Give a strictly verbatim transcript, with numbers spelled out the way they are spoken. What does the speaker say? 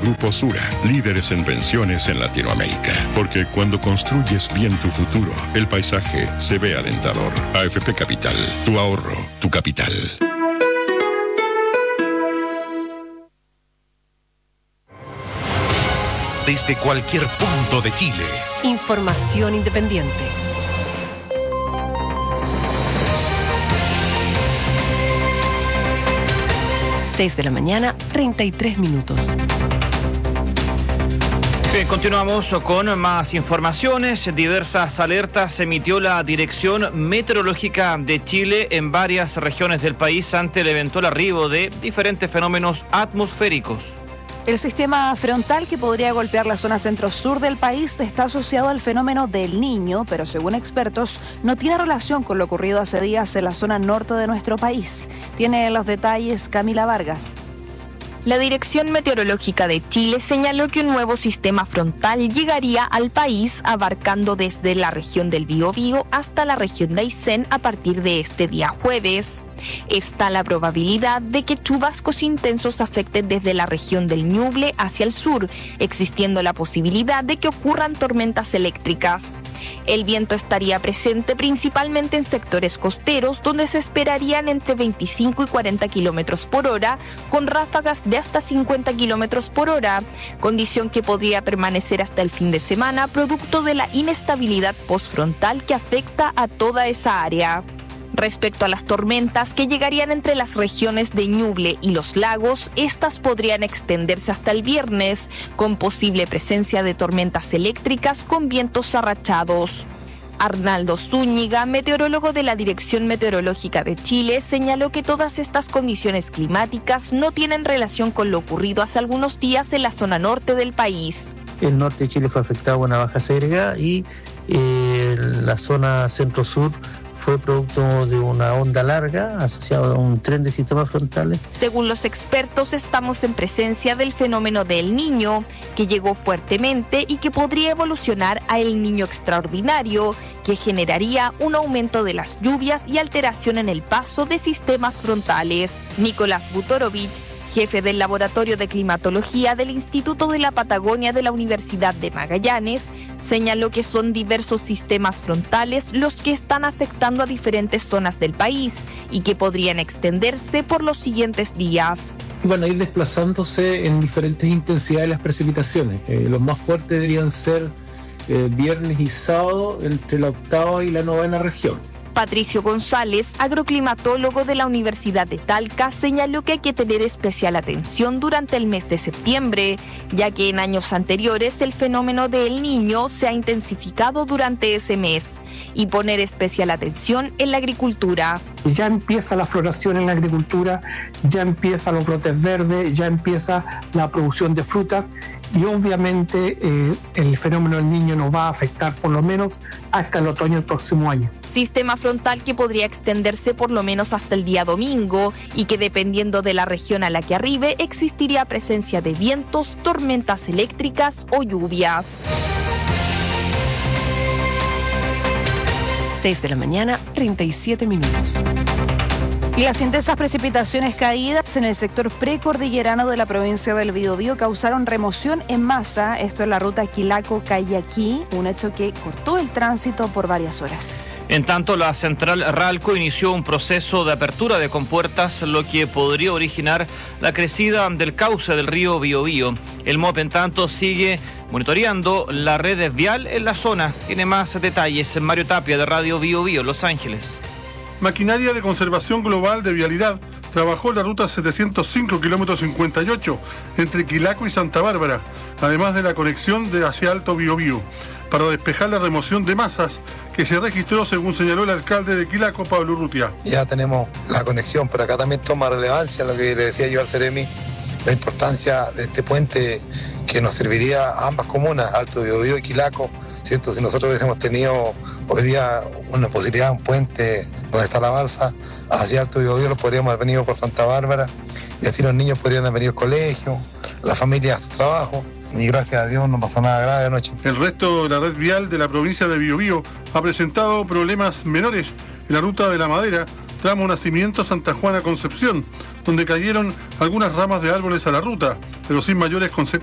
Grupo Sura, líderes en pensiones en Latinoamérica. Porque cuando construyes bien tu futuro, el paisaje se ve alentador. A F P Capital, tu ahorro, tu capital. Desde cualquier punto de Chile. Información independiente. seis de la mañana, treinta y tres minutos. Bien, continuamos con más informaciones. Diversas alertas emitió la Dirección Meteorológica de Chile en varias regiones del país ante el eventual arribo de diferentes fenómenos atmosféricos. El sistema frontal que podría golpear la zona centro-sur del país está asociado al fenómeno del Niño, pero según expertos no tiene relación con lo ocurrido hace días en la zona norte de nuestro país. Tiene los detalles Camila Vargas. La Dirección Meteorológica de Chile señaló que un nuevo sistema frontal llegaría al país abarcando desde la región del Biobío hasta la región de Aysén a partir de este día jueves. Está la probabilidad de que chubascos intensos afecten desde la región del Ñuble hacia el sur, existiendo la posibilidad de que ocurran tormentas eléctricas. El viento estaría presente principalmente en sectores costeros, donde se esperarían entre veinticinco y cuarenta kilómetros por hora, con ráfagas de hasta cincuenta kilómetros por hora, condición que podría permanecer hasta el fin de semana, producto de la inestabilidad postfrontal que afecta a toda esa área. Respecto a las tormentas que llegarían entre las regiones de Ñuble y los lagos, estas podrían extenderse hasta el viernes, con posible presencia de tormentas eléctricas con vientos arrachados. Arnaldo Zúñiga, meteorólogo de la Dirección Meteorológica de Chile, señaló que todas estas condiciones climáticas no tienen relación con lo ocurrido hace algunos días en la zona norte del país. El norte de Chile fue afectado por una baja segregada y eh, la zona centro-sur fue producto de una onda larga asociada a un tren de sistemas frontales. Según los expertos, estamos en presencia del fenómeno del Niño, que llegó fuertemente y que podría evolucionar a El Niño extraordinario, que generaría un aumento de las lluvias y alteración en el paso de sistemas frontales. Nicolás Butorovich, jefe del Laboratorio de Climatología del Instituto de la Patagonia de la Universidad de Magallanes, señaló que son diversos sistemas frontales los que están afectando a diferentes zonas del país y que podrían extenderse por los siguientes días. Van a ir desplazándose en diferentes intensidades las precipitaciones. Eh, los más fuertes deberían ser eh, viernes y sábado entre la octava y la novena región. Patricio González, agroclimatólogo de la Universidad de Talca, señaló que hay que tener especial atención durante el mes de septiembre, ya que en años anteriores el fenómeno del Niño se ha intensificado durante ese mes, y poner especial atención en la agricultura. Ya empieza la floración en la agricultura, ya empiezan los brotes verdes, ya empieza la producción de frutas y obviamente eh, el fenómeno del Niño nos va a afectar por lo menos hasta el otoño del próximo año. Sistema frontal que podría extenderse por lo menos hasta el día domingo y que dependiendo de la región a la que arribe existiría presencia de vientos, tormentas eléctricas o lluvias. seis de la mañana, treinta y siete minutos. Y las intensas precipitaciones caídas en el sector precordillerano de la provincia del Biobío causaron remoción en masa, esto en la ruta Quilaco-Cayaquí, un hecho que cortó el tránsito por varias horas. En tanto, la central Ralco inició un proceso de apertura de compuertas, lo que podría originar la crecida del cauce del río Biobío. El M O P, en tanto, sigue monitoreando la red vial en la zona. Tiene más detalles en Mario Tapia, de Radio Biobío, Los Ángeles. Maquinaria de Conservación Global de Vialidad trabajó en la ruta setecientos cinco, kilómetro cincuenta y ocho, entre Quilaco y Santa Bárbara, además de la conexión de hacia Alto Biobío, para despejar la remoción de masas que se registró, según señaló el alcalde de Quilaco, Pablo Urrutia. Ya tenemos la conexión, pero acá también toma relevancia lo que le decía yo al Ceremi, la importancia de este puente que nos serviría a ambas comunas, Alto Biobío y Quilaco, ¿cierto? Si nosotros hubiésemos tenido hoy día una posibilidad, un puente donde está la balsa, hacia Alto Biobío, lo podríamos haber venido por Santa Bárbara, y así los niños podrían haber venido al colegio, la familia a su trabajo, y gracias a Dios no pasó nada grave anoche. El resto de la red vial de la provincia de Biobío ha presentado problemas menores en la ruta de la Madera, tramo Nacimiento Santa Juana Concepción, donde cayeron algunas ramas de árboles a la ruta, pero sin mayores consecuencias.